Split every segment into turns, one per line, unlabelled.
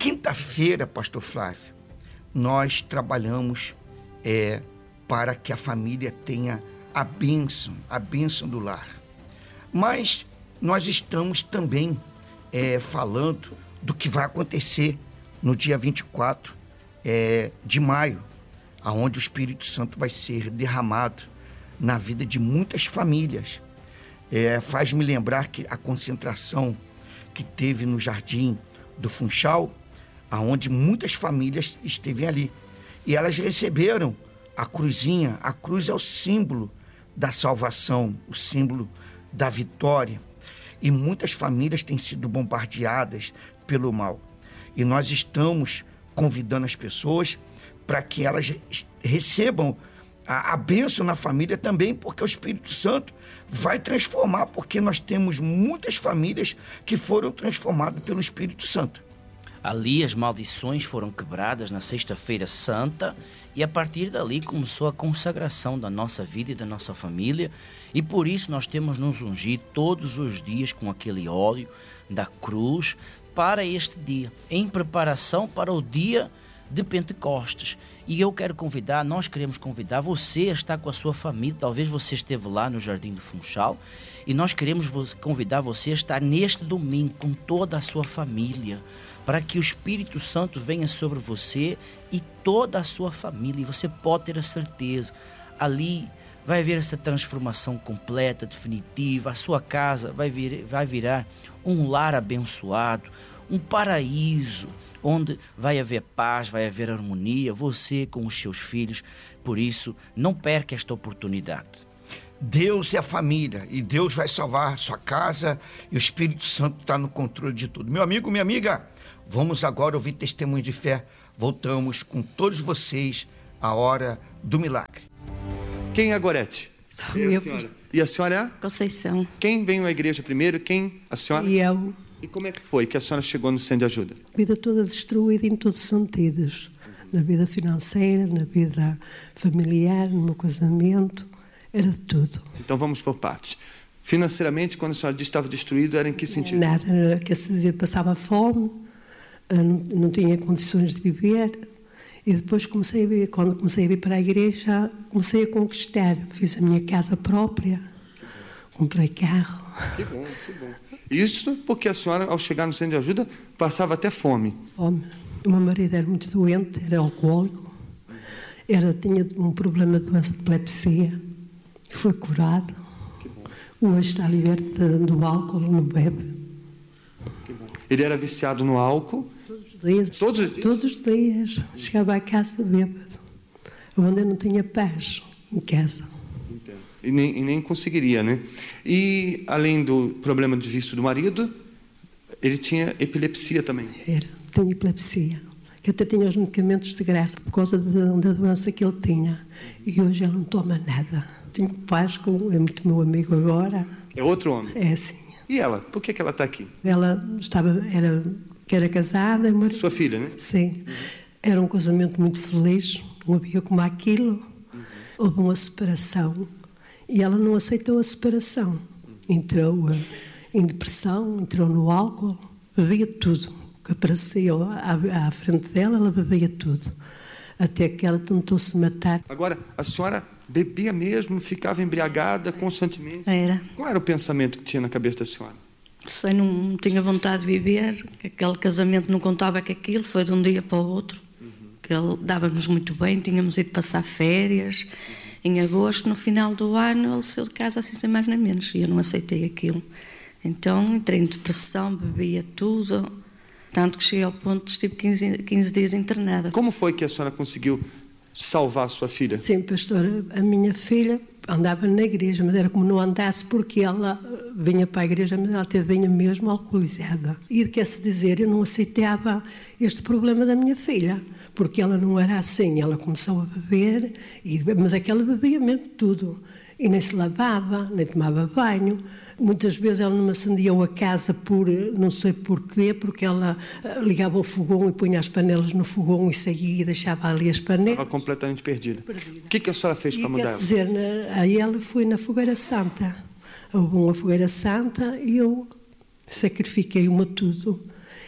quinta-feira, pastor Flávio, nós trabalhamos para que a família tenha a bênção do lar. Mas nós estamos também falando do que vai acontecer no dia 24 de maio, onde o Espírito Santo vai ser derramado na vida de muitas famílias. Faz-me lembrar que a concentração que teve no Jardim do Funchal, onde muitas famílias esteve ali. E elas receberam a cruzinha. A cruz é o símbolo da salvação, o símbolo da vitória. E muitas famílias têm sido bombardeadas pelo mal. E nós estamos convidando as pessoas para que elas recebam a bênção na família também, porque o Espírito Santo vai transformar, porque nós temos muitas famílias que foram transformadas pelo Espírito Santo.
Ali as maldições foram quebradas na Sexta-feira Santa e a partir dali começou a consagração da nossa vida e da nossa família, e por isso nós temos nos ungido todos os dias com aquele óleo da cruz para este dia, em preparação para o dia de Pentecostes. E nós queremos convidar você a estar com a sua família. Talvez você esteve lá no Jardim do Funchal, e nós queremos convidar você a estar neste domingo com toda a sua família, para que o Espírito Santo venha sobre você e toda a sua família. E você pode ter a certeza, ali vai haver essa transformação completa, definitiva. A sua casa vai virar um lar abençoado, um paraíso, onde vai haver paz, vai haver harmonia, você com os seus filhos. Por isso, não perca esta oportunidade.
Deus é a família, e Deus vai salvar sua casa, e o Espírito Santo está no controle de tudo. Meu amigo, minha amiga, vamos agora ouvir testemunho de fé. Voltamos com todos vocês à hora do milagre.
Quem é a Gorete?
Sou eu.
E a senhora é?
Conceição.
Quem veio à igreja primeiro? Quem? A senhora?
E eu.
E como é que foi que a senhora chegou no Centro de Ajuda?
A vida toda destruída em todos os sentidos. Na vida financeira, na vida familiar, no meu casamento, era de tudo.
Então vamos por partes. Financeiramente, quando a senhora disse que estava destruído, era em que sentido?
Nada, quer dizer, passava fome, não tinha condições de viver. E depois quando comecei a vir para a igreja, comecei a conquistar. Fiz a minha casa própria, comprei carro.
Que bom, que bom. Isso porque a senhora, ao chegar no Centro de Ajuda, passava até fome.
Fome. O meu marido era muito doente, era alcoólico, tinha um problema de doença de epilepsia, foi curado. Hoje está liberto do álcool, não bebe.
Ele era viciado no álcool?
Todos os dias.
Todos os dias?
Todos os dias. Chegava à casa bêbado, onde eu não tinha paz em casa.
E nem conseguiria, né? E, além do problema de vício do marido, ele tinha epilepsia também?
Tinha epilepsia, que até tinha os medicamentos de graça por causa da doença que ele tinha. E hoje ele não toma nada. Tenho paz é muito meu amigo agora.
É outro homem?
É, sim.
E ela? Por que ela está aqui?
Ela era casada. Mas,
sua filha, né?
Sim. Era um casamento muito feliz, não havia como aquilo. Houve uma separação. E ela não aceitou a separação. Entrou em depressão, entrou no álcool, bebia tudo. O que aparecia à frente dela, ela bebia tudo. Até que ela tentou se matar.
Agora, a senhora bebia mesmo, ficava embriagada constantemente?
Era.
Qual era o pensamento que tinha na cabeça da senhora?
Sei, não tinha vontade de viver, aquele casamento não contava com aquilo, foi de um dia para o outro. Que ele dava-nos muito bem, tínhamos ido passar férias. Em agosto, no final do ano, ele saiu de casa assim sem mais nem menos, e eu não aceitei aquilo. Então entrei em depressão, bebia tudo, tanto que cheguei ao ponto de estive 15 dias internada.
Como foi que a senhora conseguiu salvar a sua filha?
Sim, pastora, a minha filha andava na igreja, mas era como não andasse, porque ela vinha para a igreja, mas ela vinha mesmo alcoolizada. E quer-se dizer, eu não aceitava este problema da minha filha, porque ela não era assim. Ela começou a beber, mas aquela bebia mesmo tudo. E nem se lavava, nem tomava banho. Muitas vezes ela não me acendia a casa por não sei porquê, porque ela ligava o fogão e punha as panelas no fogão e saía e deixava ali as panelas.
Estava completamente perdida. O que a senhora fez para mudar?
Quer dizer, aí ela foi na Fogueira Santa. Houve uma Fogueira Santa e eu sacrifiquei-me tudo.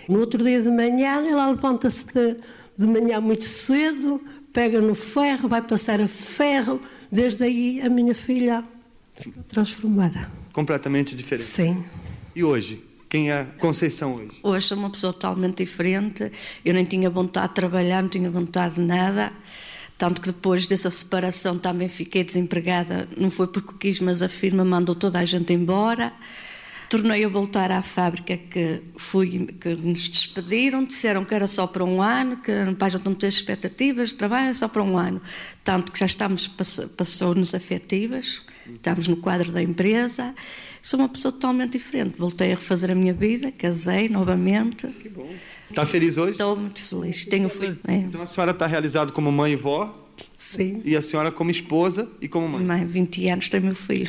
No outro dia de manhã, ela levanta-se de manhã muito cedo, pega no ferro, vai passar a ferro. Desde aí a minha filha ficou transformada.
Completamente diferente.
Sim.
E hoje? Quem é a Conceição hoje?
Hoje sou uma pessoa totalmente diferente. Eu nem tinha vontade de trabalhar, não tinha vontade de nada. Tanto que depois dessa separação também fiquei desempregada. Não foi porque quis, mas a firma mandou toda a gente embora. Tornei a voltar à fábrica que nos despediram. Disseram que era só para um ano, que para a gente não ter expectativas de trabalho, é só para um ano. Tanto que já passou-nos afetivas, estamos no quadro da empresa. Sou uma pessoa totalmente diferente. Voltei a refazer a minha vida, casei novamente.
Que bom. Está feliz hoje?
Estou muito feliz. Tenho filho.
Então a senhora está realizada como mãe e vó?
Sim.
E a senhora como esposa e como mãe?
Mãe, 20 anos, tenho meu filho.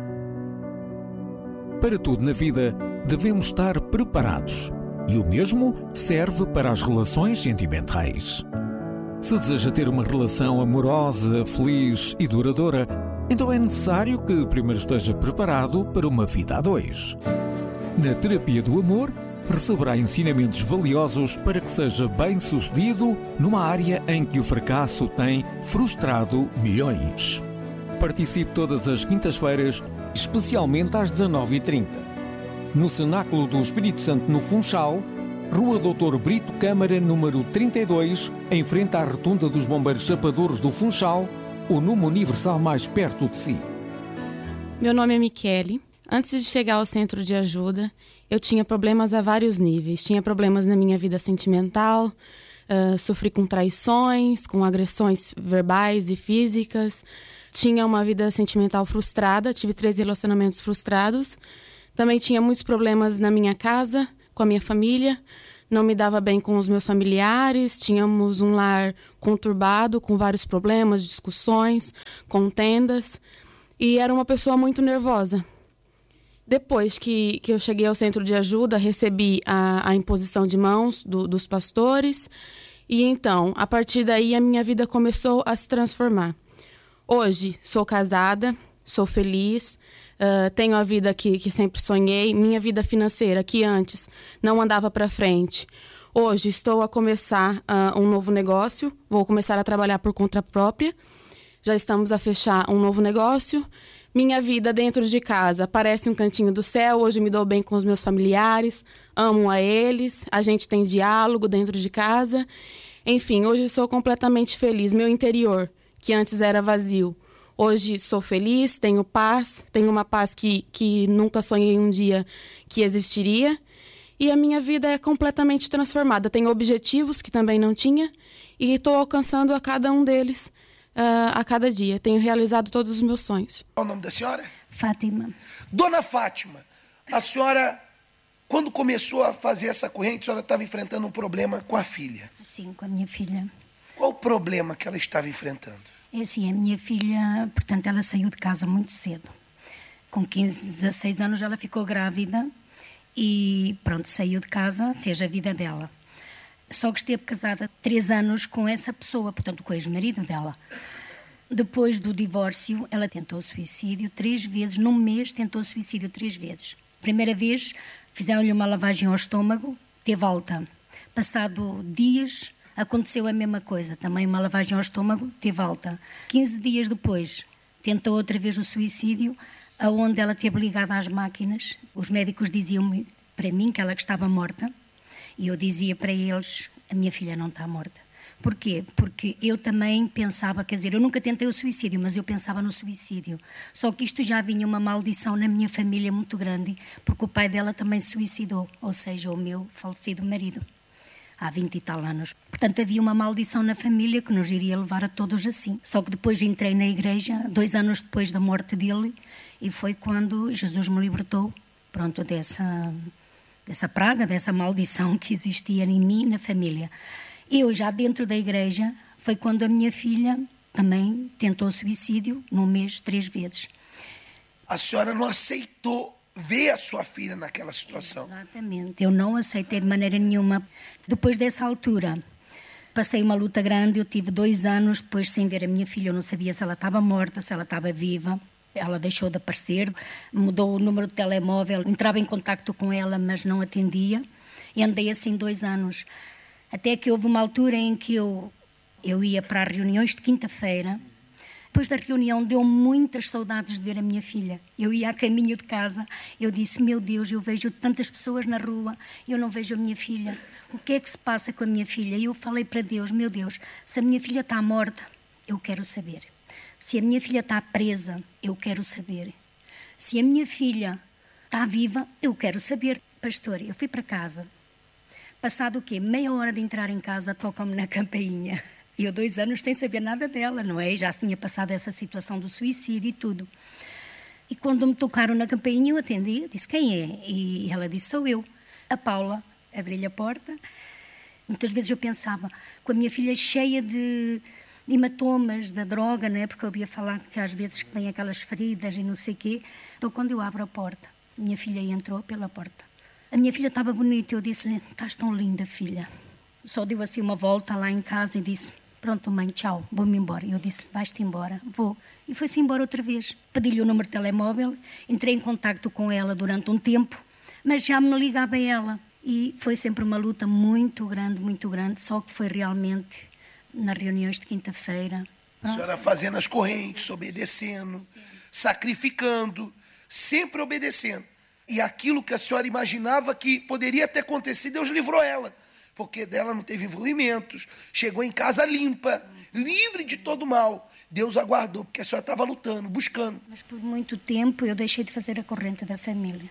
Para tudo na vida, devemos estar preparados. E o mesmo serve para as relações sentimentais. Se deseja ter uma relação amorosa, feliz e duradoura, então é necessário que primeiro esteja preparado para uma vida a dois. Na terapia do amor, receberá ensinamentos valiosos para que seja bem-sucedido numa área em que o fracasso tem frustrado milhões. Participe todas as quintas-feiras, especialmente às 19h30. No Cenáculo do Espírito Santo, no Funchal, Rua Doutor Brito Câmara, número 32, em frente à Rotunda dos Bombeiros Chapadores do Funchal, o número universal mais perto de si.
Meu nome é Michele. Antes de chegar ao centro de ajuda, eu tinha problemas a vários níveis. Tinha problemas na minha vida sentimental, sofri com traições, com agressões verbais e físicas. Tinha uma vida sentimental frustrada, tive 3 relacionamentos frustrados. Também tinha muitos problemas na minha casa, com a minha família. Não me dava bem com os meus familiares, tínhamos um lar conturbado, com vários problemas, discussões, contendas. E era uma pessoa muito nervosa. Depois que eu cheguei ao centro de ajuda, recebi a imposição de mãos dos pastores. E então, a partir daí, a minha vida começou a se transformar. Hoje, sou casada, sou feliz, tenho a vida que sempre sonhei. Minha vida financeira, que antes não andava para frente. Hoje, estou a começar um novo negócio, vou começar a trabalhar por conta própria. Já estamos a fechar um novo negócio. Minha vida dentro de casa parece um cantinho do céu. Hoje me dou bem com os meus familiares, amo a eles, a gente tem diálogo dentro de casa. Enfim, hoje sou completamente feliz. Meu interior, que antes era vazio, hoje sou feliz, tenho paz, tenho uma paz que nunca sonhei um dia que existiria. E a minha vida é completamente transformada. Tenho objetivos que também não tinha e estou alcançando a cada um deles a cada dia. Tenho realizado todos os meus sonhos.
Qual é o nome da senhora?
Fátima.
Dona Fátima, a senhora, quando começou a fazer essa corrente, a senhora estava enfrentando um problema com a filha.
Sim, com a minha filha.
Qual o problema que ela estava enfrentando?
É assim, a minha filha, portanto, ela saiu de casa muito cedo. Com 15, 16 anos ela ficou grávida e pronto, saiu de casa, fez a vida dela. Só que esteve casada 3 anos com essa pessoa, portanto, com o ex-marido dela. Depois do divórcio, ela tentou suicídio 3 vezes. Num mês, tentou suicídio 3 vezes. Primeira vez, fizeram-lhe uma lavagem ao estômago, teve alta. Passado dias, aconteceu a mesma coisa. Também uma lavagem ao estômago, teve alta. 15 dias depois, tentou outra vez o suicídio, onde ela esteve ligada às máquinas. Os médicos diziam para mim que ela estava morta. E eu dizia para eles, a minha filha não está morta. Porquê? Porque eu também pensava, quer dizer, eu nunca tentei o suicídio, mas eu pensava no suicídio. Só que isto já vinha uma maldição na minha família muito grande, porque o pai dela também se suicidou, ou seja, o meu falecido marido, há 20 e tal anos. Portanto, havia uma maldição na família que nos iria levar a todos assim. Só que depois entrei na igreja, 2 anos depois da morte dele, e foi quando Jesus me libertou, pronto, dessa praga, dessa maldição que existia em mim e na família. Eu, já dentro da igreja, foi quando a minha filha também tentou suicídio, num mês, 3 vezes.
A senhora não aceitou ver a sua filha naquela situação?
Exatamente, eu não aceitei de maneira nenhuma. Depois dessa altura, passei uma luta grande, eu tive 2 anos depois sem ver a minha filha, eu não sabia se ela estava morta, se ela estava viva. Ela deixou de aparecer, mudou o número de telemóvel, entrava em contacto com ela, mas não atendia. E andei assim 2 anos. Até que houve uma altura em que eu ia para as reuniões de quinta-feira. Depois da reunião deu muitas saudades de ver a minha filha. Eu ia a caminho de casa, eu disse, meu Deus, eu vejo tantas pessoas na rua, eu não vejo a minha filha. O que é que se passa com a minha filha? E eu falei para Deus, meu Deus, se a minha filha está morta, eu quero saber. Se a minha filha está presa, eu quero saber. Se a minha filha está viva, eu quero saber. Pastor, eu fui para casa. Passado o quê? Meia hora de entrar em casa, tocam-me na campainha. E eu 2 anos sem saber nada dela, não é? Já tinha passado essa situação do suicídio e tudo. E quando me tocaram na campainha, eu atendi, disse, quem é? E ela disse, sou eu. A Paula, abri-lhe a porta. Muitas vezes eu pensava, com a minha filha cheia de hematomas da droga, não é? Porque eu ouvia falar que às vezes vem aquelas feridas e não sei o quê. Então, quando eu abro a porta, minha filha entrou pela porta. A minha filha estava bonita, eu disse-lhe, estás tão linda, filha. Só deu assim uma volta lá em casa e disse, pronto, mãe, tchau, vou-me embora. E eu disse, vais-te embora? Vou. E foi-se embora outra vez. Pedi-lhe o número de telemóvel, entrei em contacto com ela durante um tempo, mas já me ligava ela. E foi sempre uma luta muito grande, só que foi realmente nas reuniões de quinta-feira.
A senhora fazendo as correntes, obedecendo, sacrificando, sempre obedecendo. E aquilo que a senhora imaginava que poderia ter acontecido, Deus livrou ela. Porque dela não teve envolvimentos, chegou em casa limpa, livre de todo mal. Deus aguardou, porque a senhora estava lutando, buscando.
Mas por muito tempo eu deixei de fazer a corrente da família.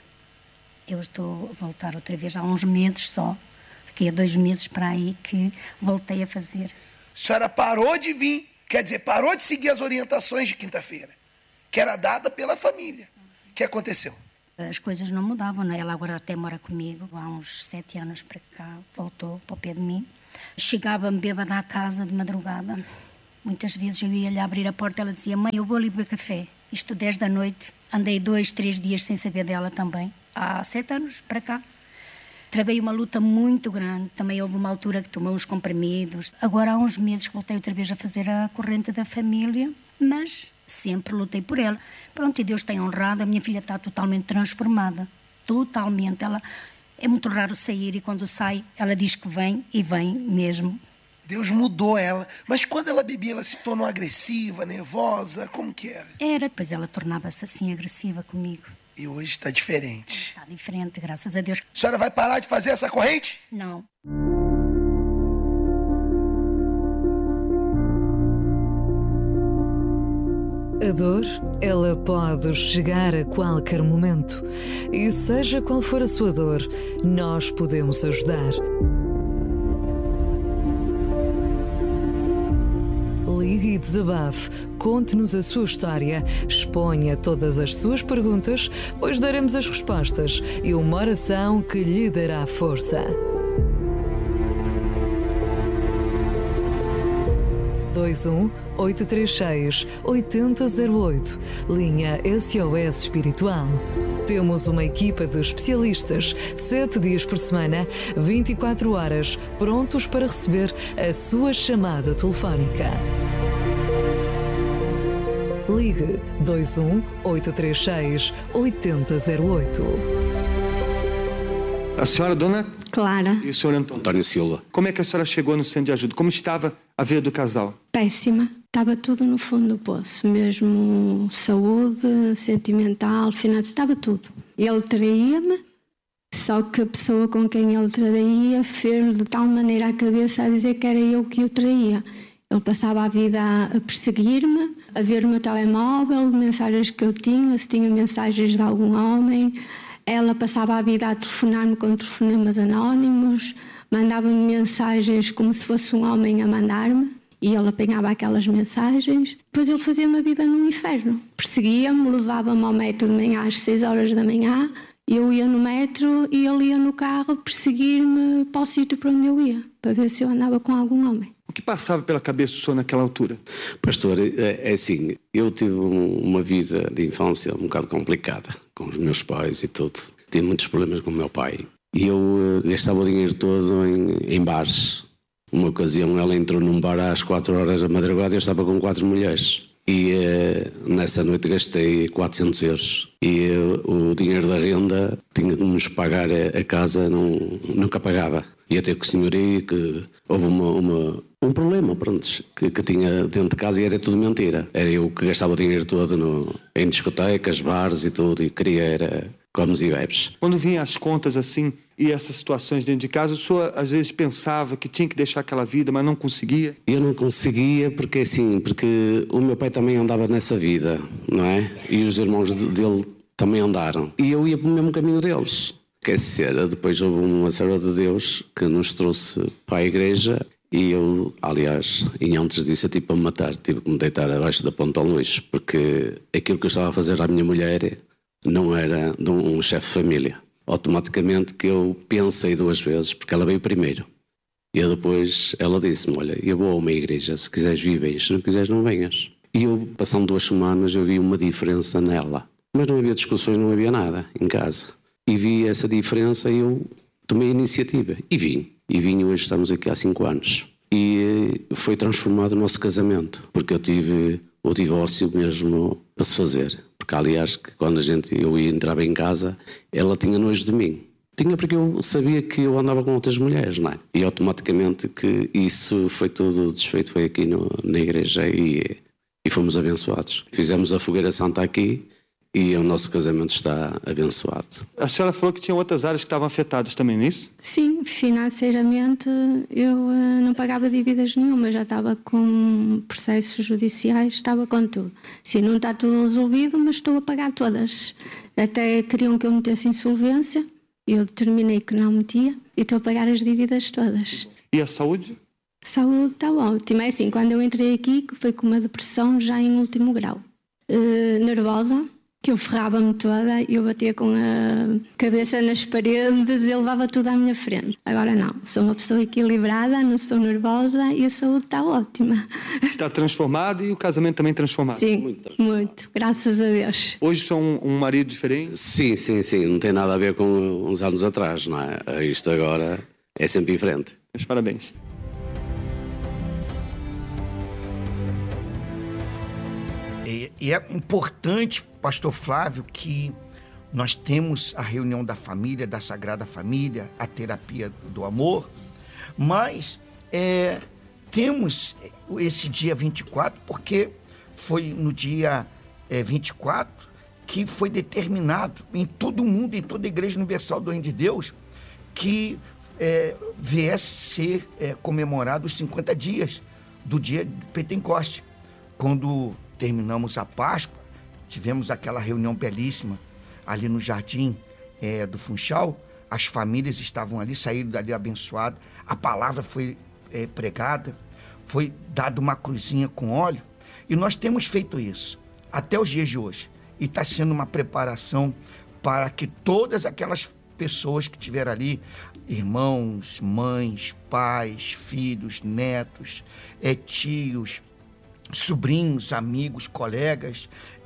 Eu estou a voltar outra vez há uns meses só, daqui a 2 meses para aí que voltei a fazer.
A senhora parou de vir, quer dizer, parou de seguir as orientações de quinta-feira, que era dada pela família. O que aconteceu?
As coisas não mudavam, não é? Ela agora até mora comigo, há uns 7 anos para cá, voltou para o pé de mim. Chegava-me bêbada à casa de madrugada. Muitas vezes eu ia-lhe abrir a porta, ela dizia, mãe, eu vou ali beber café. Isto 10 da noite, andei 2, 3 dias sem saber dela também, há 7 anos para cá. Travei uma luta muito grande, também houve uma altura que tomei uns comprimidos. Agora há uns meses que voltei outra vez a fazer a corrente da família, mas sempre lutei por ela. Pronto, e Deus tem honrado, a minha filha está totalmente transformada. Totalmente. Ela é muito raro sair e quando sai, ela diz que vem e vem mesmo.
Deus mudou ela. Mas quando ela bebia, ela se tornou agressiva, nervosa? Como que era?
Era, pois ela tornava-se assim agressiva comigo.
E hoje está diferente.
Está diferente, graças a Deus.
A senhora vai parar de fazer essa corrente?
Não.
A dor, ela pode chegar a qualquer momento. E seja qual for a sua dor, nós podemos ajudar. Ligue e desabafe, conte-nos a sua história, exponha todas as suas perguntas, pois daremos as respostas e uma oração que lhe dará força. 21-836-8008, linha SOS Espiritual. Temos uma equipa de especialistas, 7 dias por semana, 24 horas, prontos para receber a sua chamada telefónica. Ligue 21-836-8008.
A senhora, dona
Clara.
E o senhor Antônio Silva. Como é que a senhora chegou no centro de ajuda? Como estava a vida do casal?
Péssima. Estava tudo no fundo do poço. Mesmo saúde, sentimental, finanças, estava tudo. Ele traía-me, só que a pessoa com quem ele traía fez de tal maneira a cabeça a dizer que era eu que o traía. Ele passava a vida a perseguir-me, a ver o meu telemóvel, mensagens que eu tinha, se tinha mensagens de algum homem. Ela passava a vida a telefonar-me com telefonemas anónimos, mandava-me mensagens como se fosse um homem a mandar-me, e ele apanhava aquelas mensagens. Depois ele fazia-me a vida no inferno. Perseguia-me, levava-me ao metro de manhã às 6 horas da manhã, eu ia no metro e ele ia no carro perseguir-me para o sítio para onde eu ia, para ver se eu andava com algum homem.
O que passava pela cabeça do senhor naquela altura?
Pastor, é assim, eu tive uma vida de infância um bocado complicada, com os meus pais e tudo. Tive muitos problemas com o meu pai. E eu gastava o dinheiro todo em bares. Uma ocasião ela entrou num bar às 4 horas da madrugada e eu estava com 4 mulheres. E nessa noite gastei 400 euros. E o dinheiro da renda tinha de nos pagar a casa, nunca pagava. E até que o senhor aí, que houve um problema, pronto, que tinha dentro de casa e era tudo mentira. Era eu que gastava o dinheiro todo em discotecas, bares e tudo, e queria era comes e bebes.
Quando vinha as contas assim e essas situações dentro de casa, o senhor às vezes pensava que tinha que deixar aquela vida, mas não conseguia?
Eu não conseguia porque o meu pai também andava nessa vida, não é? E os irmãos dele também andaram. E eu ia pelo mesmo caminho deles. Quer dizer, depois houve uma serva de Deus que nos trouxe para a igreja e eu, aliás, e antes disso eu tive para me matar, tive que me deitar abaixo da ponta ao lixo, porque aquilo que eu estava a fazer à minha mulher não era de um chefe de família. Automaticamente que eu pensei 2 vezes, porque ela veio primeiro. E depois ela disse-me, olha, eu vou a uma igreja, se quiseres vir bem, se não quiseres não venhas. E eu, passando 2 semanas, eu vi uma diferença nela. Mas não havia discussões, não havia nada em casa. E vi essa diferença e eu tomei a iniciativa. E vim. E hoje estamos aqui há 5 anos. E foi transformado o nosso casamento, porque eu tive o divórcio mesmo para se fazer. Porque, aliás, que quando eu entrava em casa, ela tinha nojo de mim. Tinha porque eu sabia que eu andava com outras mulheres, não é? E automaticamente que isso foi tudo desfeito, foi aqui na igreja e fomos abençoados. Fizemos a fogueira santa aqui e o nosso casamento está abençoado.
A senhora falou que tinha outras áreas que estavam afetadas também, não é isso?
Sim, financeiramente eu não pagava dívidas nenhuma, já estava com processos judiciais, estava com tudo. Sim, não está tudo resolvido, mas estou a pagar todas. Até queriam que eu metesse insolvência, eu determinei que não metia e estou a pagar as dívidas todas.
E a saúde?
Saúde está ótima. É assim, quando eu entrei aqui, foi com uma depressão já em último grau. Nervosa, que eu ferrava-me toda, eu batia com a cabeça nas paredes e levava tudo à minha frente. Agora não, sou uma pessoa equilibrada, não sou nervosa e a saúde está ótima.
Está transformado e o casamento também transformado?
Sim, muito, graças a Deus.
Hoje são um marido diferente?
Sim, não tem nada a ver com uns anos atrás, não é? Isto agora é sempre diferente.
Mas parabéns.
E é importante, pastor Flávio, que nós temos a reunião da família, da Sagrada Família, a terapia do amor, mas temos esse dia 24, porque foi no dia 24 que foi determinado em todo o mundo, em toda a Igreja Universal do Reino de Deus, que viesse ser comemorado os 50 dias do dia de Pentecoste, quando terminamos a Páscoa, tivemos aquela reunião belíssima ali no Jardim do Funchal, as famílias estavam ali, saíram dali abençoadas, a palavra foi pregada, foi dada uma cruzinha com óleo, e nós temos feito isso até os dias de hoje, e está sendo uma preparação para que todas aquelas pessoas que estiveram ali, irmãos, mães, pais, filhos, netos, tios, sobrinhos, amigos, colegas,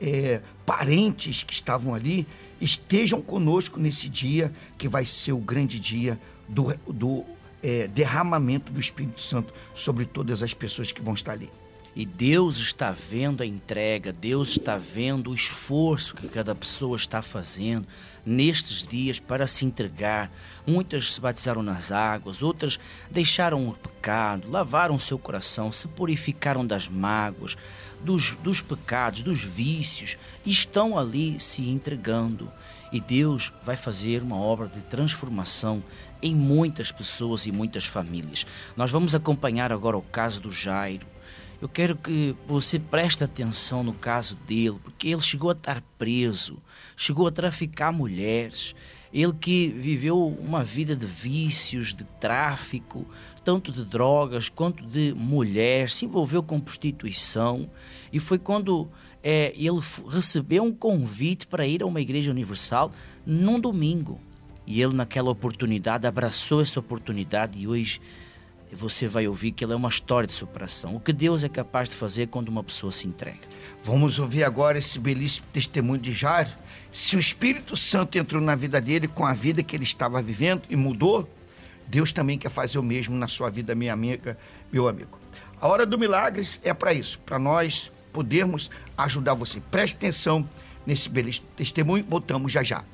parentes que estavam ali, estejam conosco nesse dia, que vai ser o grande dia do derramamento do Espírito Santo sobre todas as pessoas que vão estar ali.
E Deus está vendo a entrega, Deus está vendo o esforço que cada pessoa está fazendo nestes dias para se entregar. Muitas se batizaram nas águas, outras deixaram o pecado, lavaram seu coração, se purificaram das mágoas, dos pecados, dos vícios, e estão ali se entregando. E Deus vai fazer uma obra de transformação em muitas pessoas e muitas famílias. Nós vamos acompanhar agora o caso do Jairo. Eu quero que você preste atenção no caso dele, porque ele chegou a estar preso, chegou a traficar mulheres. Ele que viveu uma vida de vícios, de tráfico, tanto de drogas quanto de mulheres, se envolveu com prostituição. E foi quando ele recebeu um convite para ir a uma igreja universal num domingo. E ele, naquela oportunidade, abraçou essa oportunidade e hoje você vai ouvir que ela é uma história de superação. O que Deus é capaz de fazer quando uma pessoa se entrega.
Vamos ouvir agora esse belíssimo testemunho de Jairo. Se o Espírito Santo entrou na vida dele com a vida que ele estava vivendo e mudou, Deus também quer fazer o mesmo na sua vida, minha amiga, meu amigo. A hora do milagres é para isso, para nós podermos ajudar você. Preste atenção nesse beleza testemunho, voltamos já já.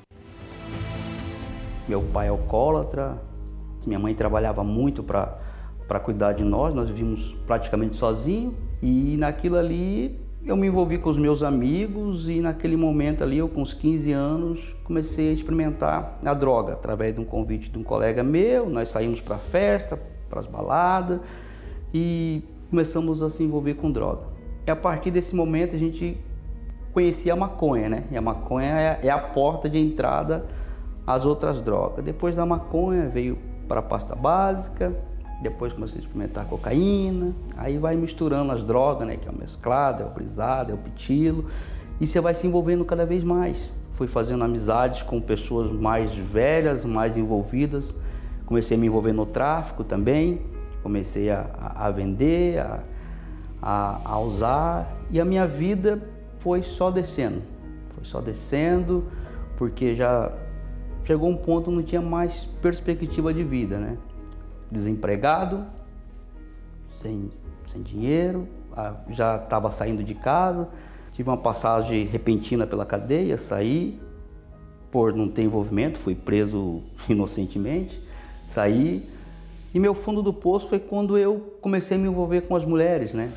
Meu pai é alcoólatra, minha mãe trabalhava muito para cuidar de nós vivíamos praticamente sozinhos, e naquilo ali eu me envolvi com os meus amigos, e naquele momento ali, eu com uns 15 anos, comecei a experimentar a droga, através de um convite de um colega meu. Nós saímos para festa, para as baladas, e começamos a se envolver com droga. E a partir desse momento a gente conhecia a maconha, né? E a maconha é a porta de entrada às outras drogas. Depois da maconha veio para a pasta básica, depois comecei a experimentar cocaína, aí vai misturando as drogas, né? Que é o mesclado, é o brisado, é o pitilo, e você vai se envolvendo cada vez mais. Fui fazendo amizades com pessoas mais velhas, mais envolvidas, comecei a me envolver no tráfico também, comecei a vender, a usar, e a minha vida foi só descendo, porque já chegou um ponto que não tinha mais perspectiva de vida, né? Desempregado, sem dinheiro, já estava saindo de casa, tive uma passagem repentina pela cadeia, saí por não ter envolvimento, fui preso inocentemente, saí, e meu fundo do poço foi quando eu comecei a me envolver com as mulheres, né?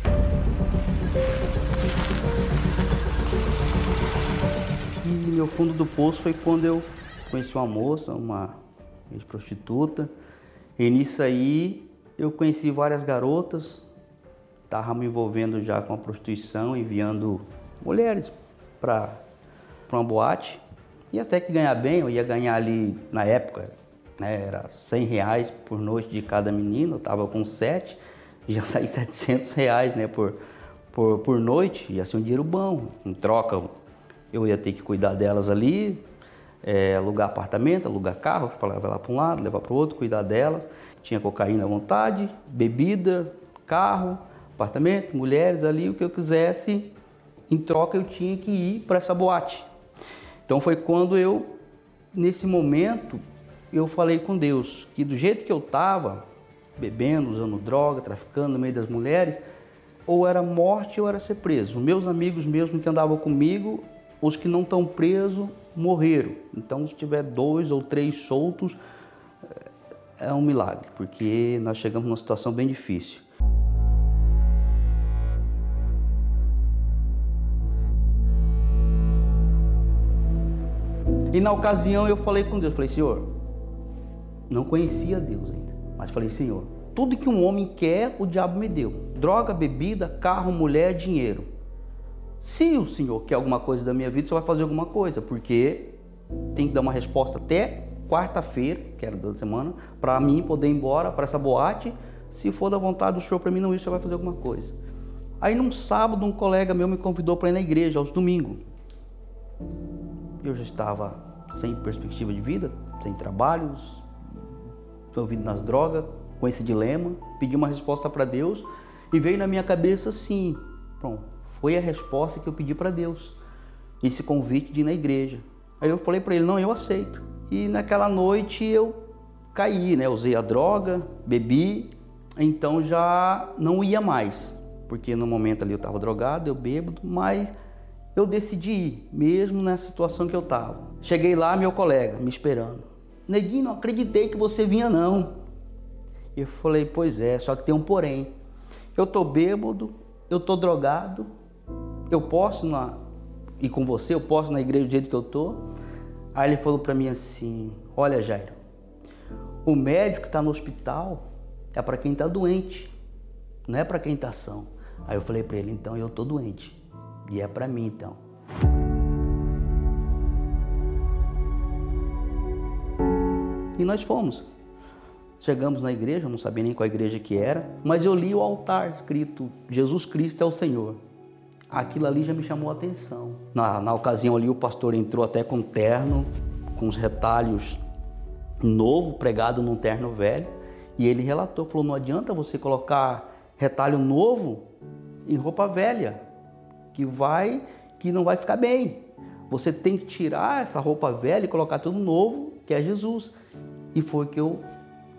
E meu fundo do poço foi quando eu conheci uma moça, uma ex-prostituta. E nisso aí eu conheci várias garotas, estava me envolvendo já com a prostituição, enviando mulheres para uma boate. E até que ganhar bem, eu ia ganhar ali na época, né, era R$100 por noite de cada menino, eu estava com 7, já saí R$700, né, por noite, ia ser um dinheiro bom. Em troca eu ia ter que cuidar delas ali, alugar apartamento, alugar carro, para levar lá para um lado, levar para o outro, cuidar delas. Tinha cocaína à vontade, bebida, carro, apartamento, mulheres ali, o que eu quisesse. Em troca eu tinha que ir para essa boate. Então foi quando nesse momento, eu falei com Deus que do jeito que eu estava, bebendo, usando droga, traficando no meio das mulheres, ou era morte ou era ser preso. Meus amigos mesmo que andavam comigo, os que não estão presos, morreram. Então, se tiver 2 ou 3 soltos, é um milagre, porque nós chegamos numa situação bem difícil. E na ocasião eu falei com Deus, falei, Senhor, não conhecia Deus ainda, mas falei, Senhor, tudo que um homem quer, o diabo me deu. Droga, bebida, carro, mulher, dinheiro. Se o Senhor quer alguma coisa da minha vida, o Senhor vai fazer alguma coisa, porque tem que dar uma resposta até quarta-feira, que era da semana, para mim poder ir embora para essa boate. Se for da vontade do Senhor para mim não ir, o Senhor vai fazer alguma coisa. Aí num sábado, um colega meu me convidou para ir na igreja, aos domingos. Eu já estava sem perspectiva de vida, sem trabalhos, envolvido nas drogas, com esse dilema, pedi uma resposta para Deus e veio na minha cabeça assim, pronto. Foi a resposta que eu pedi para Deus, esse convite de ir na igreja. Aí eu falei para ele, não, eu aceito. E naquela noite eu caí, né? Usei a droga, bebi, então já não ia mais. Porque no momento ali eu estava drogado, eu bêbado, mas eu decidi ir, mesmo nessa situação que eu estava. Cheguei lá, meu colega me esperando. Neguinho, não acreditei que você vinha não. E eu falei, pois é, só que tem um porém. Eu estou bêbado, eu estou drogado, eu posso ir com você, eu posso ir na igreja do jeito que eu estou? Aí ele falou para mim assim, olha Jairo, o médico que está no hospital é para quem está doente, não é para quem está são. Aí eu falei para ele, então eu estou doente, e é para mim então. E nós fomos. Chegamos na igreja, eu não sabia nem qual igreja que era, mas eu li o altar escrito, Jesus Cristo é o Senhor. Aquilo ali já me chamou a atenção. Na ocasião ali o pastor entrou até com terno, com os retalhos novo, pregado num terno velho, e ele relatou, falou, não adianta você colocar retalho novo em roupa velha, que não vai ficar bem. Você tem que tirar essa roupa velha e colocar tudo novo, que é Jesus. E foi que eu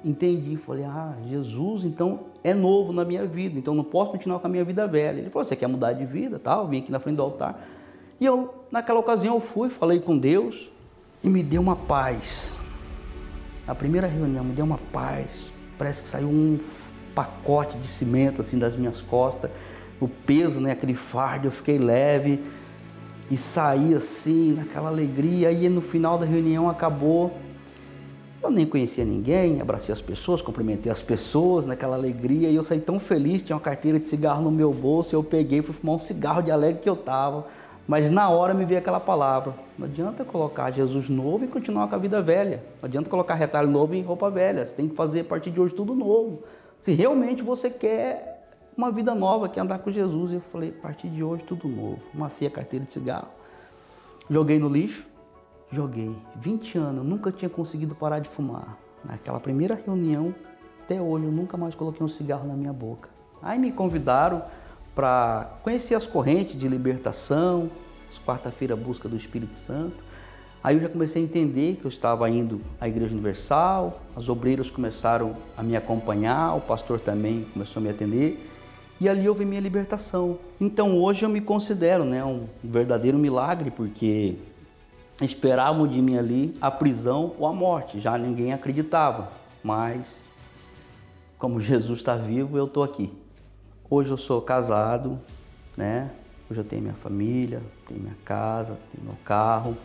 entendi, falei, Jesus então é novo na minha vida, então não posso continuar com a minha vida velha. Ele falou, você quer mudar de vida? Eu vim aqui na frente do altar. E eu, naquela ocasião, eu fui, falei com Deus e me deu uma paz. Na primeira reunião me deu uma paz, parece que saiu um pacote de cimento assim das minhas costas, o peso, né, aquele fardo, eu fiquei leve e saí assim, naquela alegria. E no final da reunião acabou, eu nem conhecia ninguém, abracei as pessoas, cumprimentei as pessoas naquela alegria e eu saí tão feliz, tinha uma carteira de cigarro no meu bolso, eu peguei e fui fumar um cigarro de alegre que eu estava. Mas na hora me veio aquela palavra, não adianta colocar Jesus novo e continuar com a vida velha, não adianta colocar retalho novo em roupa velha, você tem que fazer a partir de hoje tudo novo. Se realmente você quer uma vida nova, quer andar com Jesus, eu falei, a partir de hoje tudo novo. Amassei a carteira de cigarro, joguei no lixo, joguei. 20 anos, nunca tinha conseguido parar de fumar. Naquela primeira reunião, até hoje, eu nunca mais coloquei um cigarro na minha boca. Aí me convidaram para conhecer as correntes de libertação, as quarta-feira busca do Espírito Santo. Aí eu já comecei a entender que eu estava indo à Igreja Universal, as obreiras começaram a me acompanhar, o pastor também começou a me atender, e ali houve minha libertação. Então hoje eu me considero, né, um verdadeiro milagre, porque esperavam de mim ali a prisão ou a morte, já ninguém acreditava, mas como Jesus está vivo, eu estou aqui. Hoje eu sou casado, né? Hoje eu tenho minha família, tenho minha casa, tenho meu carro.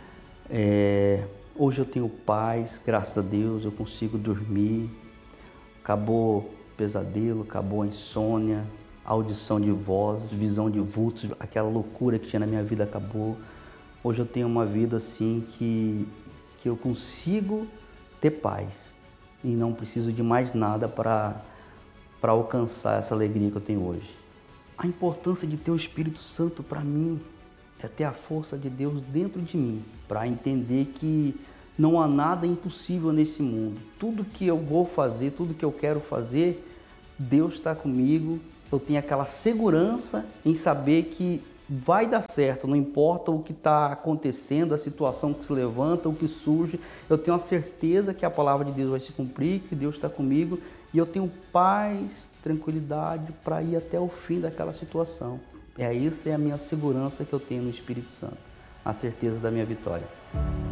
Hoje eu tenho paz, graças a Deus, eu consigo dormir. Acabou o pesadelo, acabou a insônia, audição de voz, visão de vultos, aquela loucura que tinha na minha vida acabou. Hoje eu tenho uma vida assim que eu consigo ter paz e não preciso de mais nada para alcançar essa alegria que eu tenho hoje. A importância de ter o Espírito Santo para mim é ter a força de Deus dentro de mim, para entender que não há nada impossível nesse mundo. Tudo que eu vou fazer, tudo que eu quero fazer, Deus está comigo. Eu tenho aquela segurança em saber que vai dar certo, não importa o que está acontecendo, a situação que se levanta, o que surge, eu tenho a certeza que a palavra de Deus vai se cumprir, que Deus está comigo e eu tenho paz, tranquilidade para ir até o fim daquela situação. Essa é a minha segurança que eu tenho no Espírito Santo, a certeza da minha vitória.